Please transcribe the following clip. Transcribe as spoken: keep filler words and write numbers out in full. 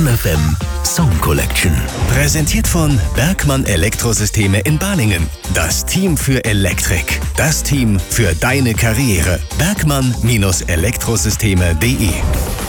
Fun F M Song Collection. Präsentiert von Bergmann Elektrosysteme in Balingen. Das Team für Elektrik. Das Team für deine Karriere. bergmann Elektrosysteme punkt de